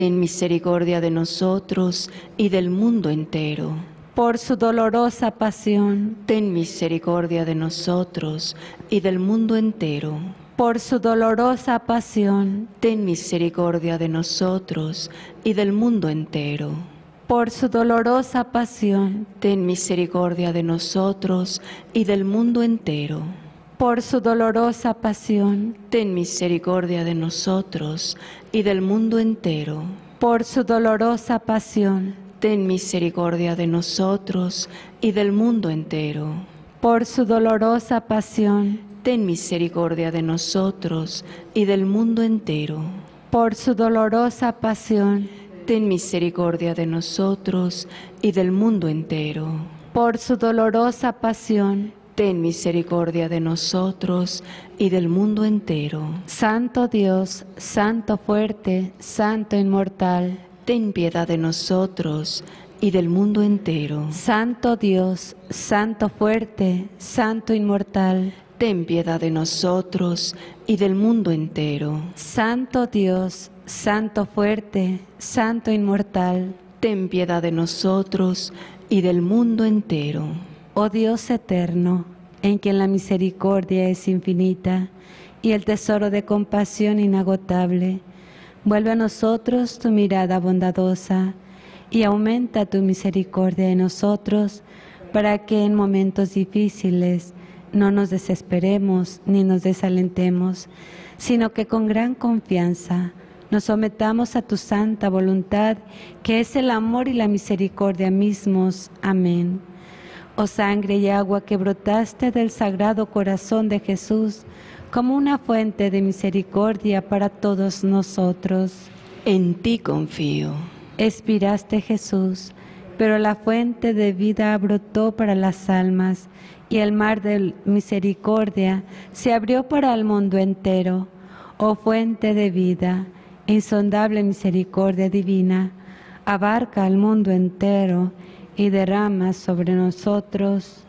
ten misericordia de nosotros y del mundo entero. Por su dolorosa pasión, Ten misericordia de nosotros y del mundo entero. por su dolorosa pasión, Ten misericordia de nosotros y del mundo entero. por su dolorosa pasión, Ten misericordia de nosotros y del mundo entero. por su dolorosa pasión, Ten misericordia de nosotros y del mundo entero. por su dolorosa pasión, Ten misericordia de nosotros y del mundo entero. por su dolorosa pasión, Ten misericordia de nosotros y del mundo entero. por su dolorosa pasión, Ten misericordia de nosotros y del mundo entero. por su dolorosa pasión. Ten misericordia de nosotros y del mundo entero. Santo Dios, Santo fuerte, Santo inmortal, Ten piedad de nosotros y del mundo entero. Santo Dios, Santo fuerte, Santo inmortal, Ten piedad de nosotros y del mundo entero. Santo Dios, Santo fuerte, Santo inmortal, Ten piedad de nosotros y del mundo entero. oh Dios eterno, en quien la misericordia es infinita y el tesoro de compasión inagotable, vuelve a nosotros tu mirada bondadosa y aumenta tu misericordia en nosotros, para que en momentos difíciles no nos desesperemos ni nos desalentemos, sino que con gran confianza nos sometamos a tu santa voluntad, que es el amor y la misericordia mismos. Amén. Oh sangre y agua que brotaste del Sagrado Corazón de Jesús, como una fuente de misericordia para todos nosotros. En ti confío. Expiraste, Jesús, pero la fuente de vida brotó para las almas, y el mar de misericordia se abrió para el mundo entero. Oh fuente de vida, insondable misericordia divina, abarca al mundo entero y derrama sobre nosotros.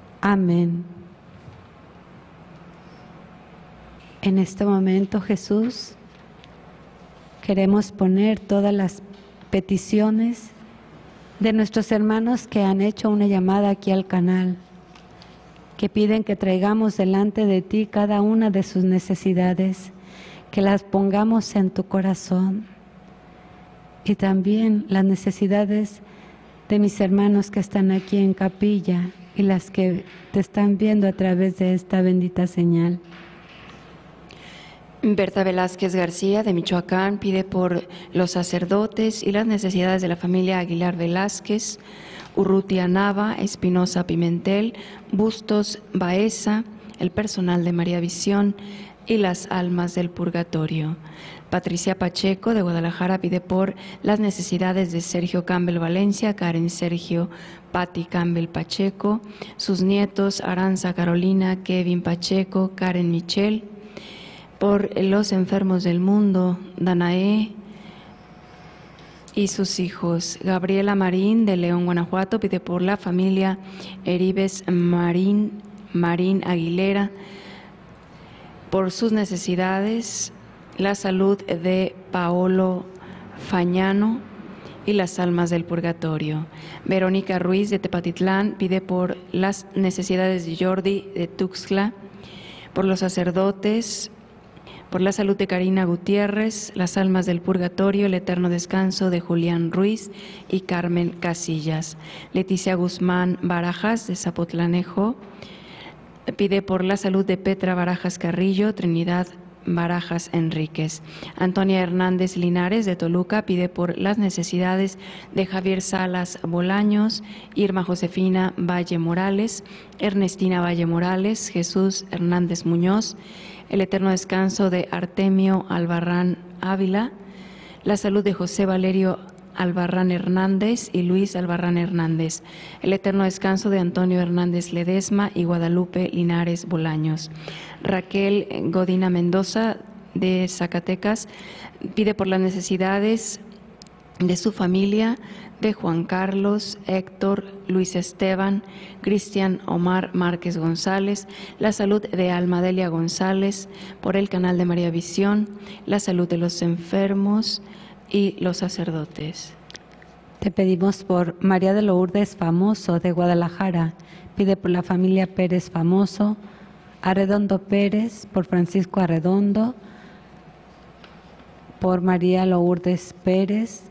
Amén. En este momento, Jesús, queremos poner todas las peticiones de nuestros hermanos que han hecho una llamada aquí al canal, que piden que traigamos delante de ti cada una de sus necesidades, que las pongamos en tu corazón, y también las necesidades de mis hermanos que están aquí en capilla y las que te están viendo a través de esta bendita señal. Berta Velázquez García, de Michoacán, pide por los sacerdotes y las necesidades de la familia Aguilar Velázquez, Urrutia Nava, Espinosa Pimentel, Bustos Baeza, el personal de María Visión y las almas del purgatorio. Patricia Pacheco, de Guadalajara, pide por las necesidades de Sergio Campbell Valencia, Karen Sergio, Patti Campbell Pacheco, sus nietos Aranza Carolina, Kevin Pacheco, Karen Michel, por los enfermos del mundo, Danae y sus hijos. Gabriela Marín, de León, Guanajuato, pide por la familia Heribes Marín Aguilera, por sus necesidades, la salud de Paolo Fañano y las almas del purgatorio. Verónica Ruiz, de Tepatitlán, pide por las necesidades de Jordi de Tuxtla, por los sacerdotes, por la salud de Karina Gutiérrez, las almas del purgatorio, el eterno descanso de Julián Ruiz y Carmen Casillas. Leticia Guzmán Barajas, de Zapotlanejo, pide por la salud de Petra Barajas Carrillo, Trinidad Barajas Enríquez. Antonia Hernández Linares, de Toluca, pide por las necesidades de Javier Salas Bolaños, Irma Josefina Valle Morales, Ernestina Valle Morales, Jesús Hernández Muñoz, el eterno descanso de Artemio Albarrán Ávila, la salud de José Valerio Albarrán Hernández y Luis Albarrán Hernández, el eterno descanso de Antonio Hernández Ledesma y Guadalupe Linares Bolaños. Raquel Godina Mendoza, de Zacatecas, pide por las necesidades de su familia, de Juan Carlos, Héctor, Luis Esteban, Cristian Omar Márquez González, la salud de Alma Delia González, por el canal de María Visión, la salud de los enfermos y los sacerdotes. Te pedimos por María de Lourdes Famoso de Guadalajara, pide por la familia Pérez Famoso, Arredondo Pérez, por Francisco Arredondo, por María Lourdes Pérez,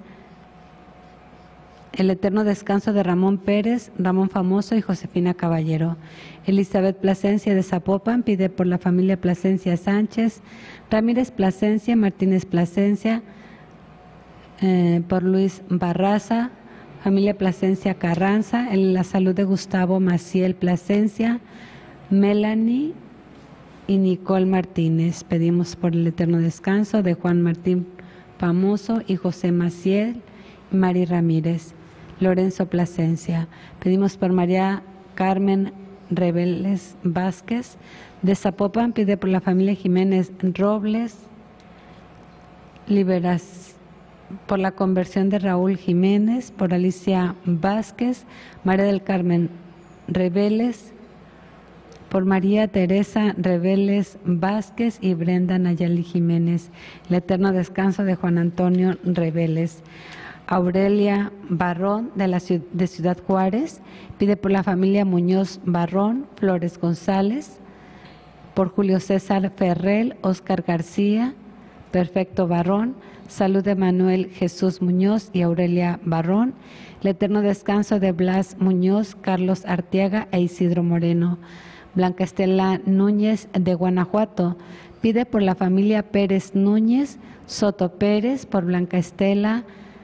el eterno descanso de Ramón Pérez, Ramón Famoso y Josefina Caballero. Elizabeth Plasencia de Zapopan pide por la familia Plasencia Sánchez, Ramírez Plasencia, Martínez Plasencia, por Luis Barraza, familia Plasencia Carranza, en la salud de Gustavo Maciel Plasencia, Melanie y Nicole Martínez. Pedimos por el eterno descanso de Juan Martín Famoso y José Maciel y Mari Ramírez. Lorenzo Plasencia. Pedimos por María Carmen Rebeles Vázquez de Zapopan, pide por la familia Jiménez Robles, por la conversión de Raúl Jiménez, por Alicia Vázquez, María del Carmen Rebeles, por María Teresa Rebeles Vázquez y Brenda Nayeli Jiménez. El eterno descanso de Juan Antonio Rebeles. Aurelia Barrón de Ciudad Juárez pide por la familia Muñoz Barrón, Flores González, por Julio César Ferrell, Óscar García, Perfecto Barrón, salud de Manuel Jesús Muñoz y Aurelia Barrón, el eterno descanso de Blas Muñoz, Carlos Arteaga e Isidro Moreno. Blanca Estela Núñez de Guanajuato pide por la familia Pérez Núñez, Soto Pérez, por Blanca Estela,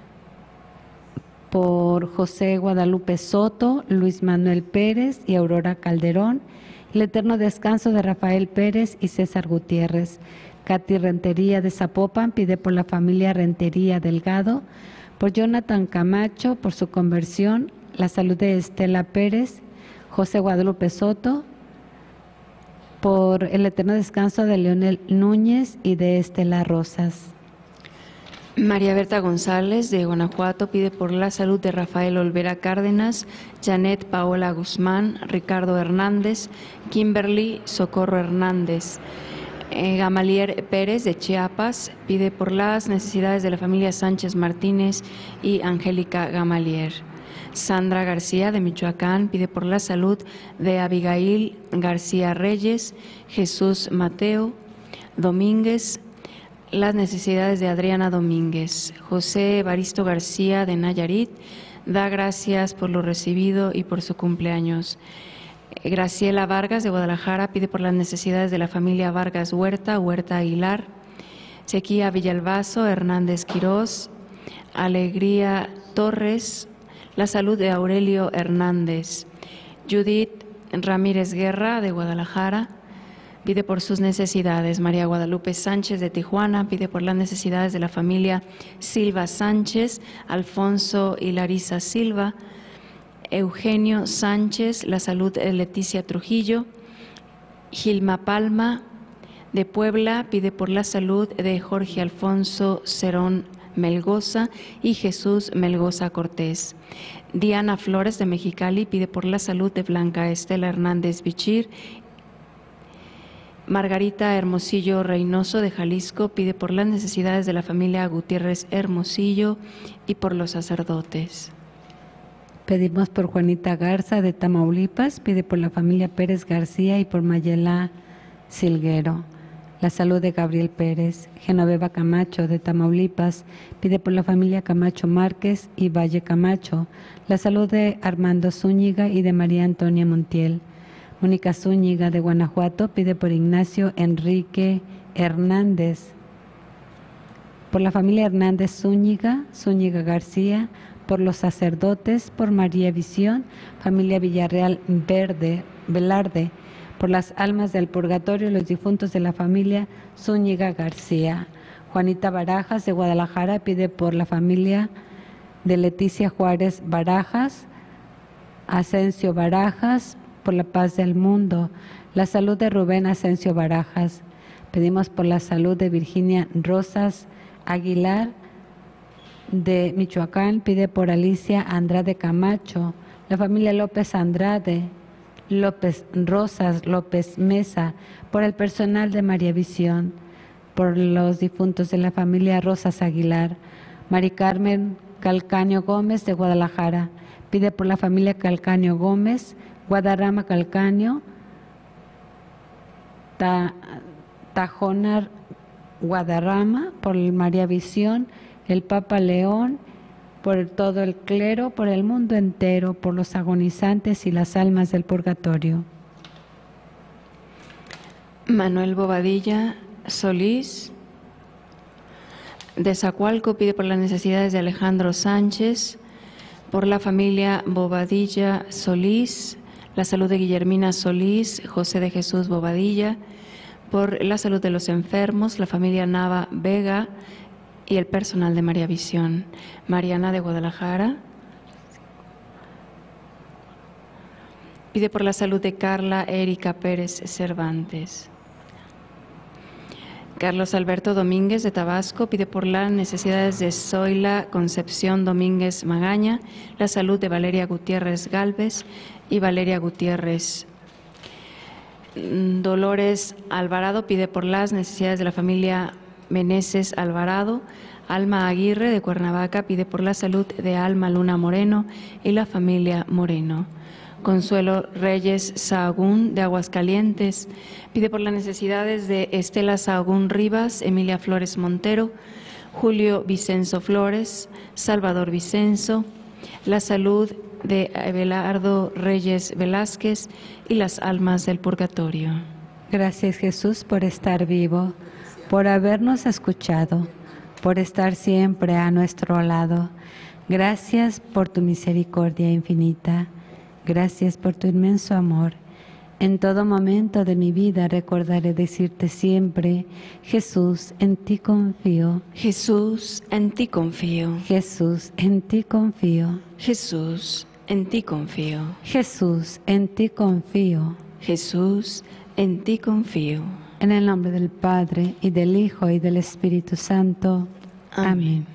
por José Guadalupe Soto, Luis Manuel Pérez y Aurora Calderón, el eterno descanso de Rafael Pérez y César Gutiérrez. Katy Rentería de Zapopan pide por la familia Rentería Delgado, por Jonathan Camacho, por su conversión, la salud de Estela Pérez, José Guadalupe Soto, por el eterno descanso de Leonel Núñez y de Estela Rosas. María Berta González de Guanajuato pide por la salud de Rafael Olvera Cárdenas, Janet Paola Guzmán, Ricardo Hernández, Kimberly Socorro Hernández. Gamalier Pérez de Chiapas pide por las necesidades de la familia Sánchez Martínez y Angélica Gamalier. Sandra García de Michoacán pide por la salud de Abigail García Reyes, Jesús Mateo Domínguez, las necesidades de Adriana Domínguez. José Evaristo García de Nayarit da gracias por lo recibido y por su cumpleaños. Graciela Vargas de Guadalajara pide por las necesidades de la familia Vargas Huerta, Huerta Aguilar. Sequía Villalbazo, Hernández Quirós, Alegría Torres, la salud de Aurelio Hernández. Judith Ramírez Guerra de Guadalajara pide por sus necesidades. María Guadalupe Sánchez de Tijuana pide por las necesidades de la familia Silva Sánchez, Alfonso y Larisa Silva. Eugenio Sánchez, la salud de Leticia Trujillo. Gilma Palma de Puebla pide por la salud de Jorge Alfonso Cerón Melgoza y Jesús Melgoza Cortés. Diana Flores de Mexicali pide por la salud de Blanca Estela Hernández Bichir. Margarita Hermosillo Reynoso de Jalisco pide por las necesidades de la familia Gutiérrez Hermosillo y por los sacerdotes. Pedimos por Juanita Garza de Tamaulipas, pide por la familia Pérez García y por Mayela Silguero. La salud de Gabriel Pérez. Genoveva Camacho de Tamaulipas pide por la familia Camacho Márquez y Valle Camacho. La salud de Armando Zúñiga y de María Antonia Montiel. Mónica Zúñiga de Guanajuato pide por Ignacio Enrique Hernández. Por la familia Hernández Zúñiga, Zúñiga García, por los sacerdotes, por María Visión, familia Villarreal Velarde, por las almas del purgatorio y los difuntos de la familia Zúñiga García. Juanita Barajas de Guadalajara pide por la familia de Leticia Juárez Barajas, Asensio Barajas, por la paz del mundo, la salud de Rubén Asensio Barajas. Pedimos por la salud de Virginia Rosas Aguilar de Michoacán, pide por Alicia Andrade Camacho, la familia López Andrade, López Rosas, López Mesa, por el personal de María Visión, por los difuntos de la familia Rosas Aguilar, Mari Carmen Calcaño Gómez de Guadalajara. Pide por la familia Calcaño Gómez, Guadarrama Calcaño, Tajonar Guadarrama, por María Visión, el Papa León, por todo el clero, por el mundo entero, por los agonizantes y las almas del purgatorio. Manuel Bobadilla Solís, de Zacualco, pide por las necesidades de Alejandro Sánchez, por la familia Bobadilla Solís, la salud de Guillermina Solís, José de Jesús Bobadilla, por la salud de los enfermos, la familia Nava Vega y el personal de María Visión. Mariana de Guadalajara pide por la salud de Carla Erika Pérez Cervantes. Carlos Alberto Domínguez de Tabasco pide por las necesidades de Zoila Concepción Domínguez Magaña, la salud de Valeria Gutiérrez Gálvez y Valeria Gutiérrez. Dolores Alvarado pide por las necesidades de la familia Meneses Alvarado. Alma Aguirre de Cuernavaca pide por la salud de Alma Luna Moreno y la familia Moreno. Consuelo Reyes Sahagún de Aguascalientes pide por las necesidades de Estela Sahagún Rivas, Emilia Flores Montero, Julio Vicenzo Flores, Salvador Vicenzo, la salud de Abelardo Reyes Velázquez y las almas del purgatorio. Gracias, Jesús, por estar vivo, por habernos escuchado, por estar siempre a nuestro lado. Gracias por tu misericordia infinita. Gracias por tu inmenso amor. En todo momento de mi vida recordaré decirte siempre: Jesús, en ti confío. Jesús, en ti confío. Jesús, en ti confío. Jesús, en ti confío. Jesús, en ti confío. Jesús, en ti confío. En el nombre del Padre, y del Hijo, y del Espíritu Santo. Amén.